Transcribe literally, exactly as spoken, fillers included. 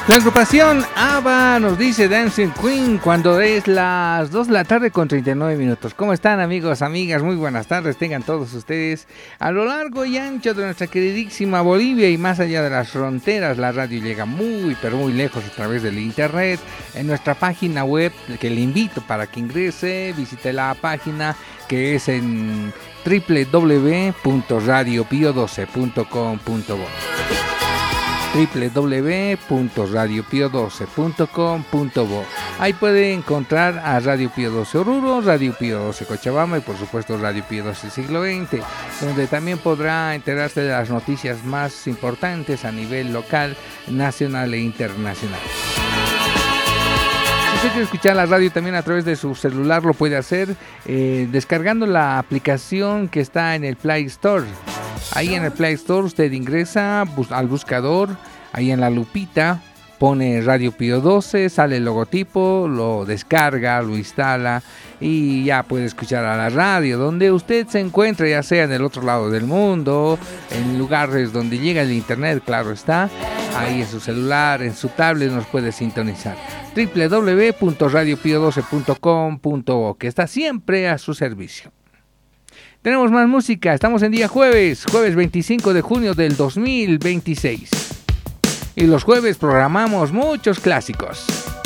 La agrupación ABBA nos dice Dancing Queen cuando es las dos de la tarde con treinta y nueve minutos. ¿Cómo están, amigos, amigas? Muy buenas tardes tengan todos ustedes. A lo largo y ancho de nuestra queridísima Bolivia y más allá de las fronteras, la radio llega muy, pero muy lejos a través del internet. En nuestra página web, que le invito para que ingrese, visite la página que es en doble u doble u doble u punto radio pio doce punto com punto bo. doble u doble u doble u punto radio pio doce punto com punto bo. Ahí puede encontrar a Radio Pío doce Oruro, Radio Pío doce Cochabamba y por supuesto Radio Pío doce Siglo veinte, donde también podrá enterarse de las noticias más importantes a nivel local, nacional e internacional. Si usted quiere escuchar la radio también a través de su celular, lo puede hacer eh, descargando la aplicación que está en el Play Store. Ahí en el Play Store usted ingresa bus- al buscador, ahí en la lupita, pone Radio Pío doce, sale el logotipo, lo descarga, lo instala y ya puede escuchar a la radio donde usted se encuentre, ya sea en el otro lado del mundo, en lugares donde llega el internet, claro está. Ahí en su celular, en su tablet nos puede sintonizar. doble u doble u doble u punto radio pio doce punto com punto bo, que está siempre a su servicio. Tenemos más música, estamos en día jueves, jueves veinticinco de junio del dos mil veintiséis. Y los jueves programamos muchos clásicos.